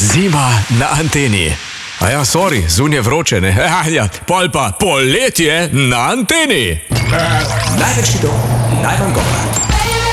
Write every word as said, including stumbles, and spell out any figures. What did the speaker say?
Zima na anteni. A ja, sorry, zunaj je vroče, ne? Ja, ja, pol pa poletje na anteni. Največ hitov, najmanj govora.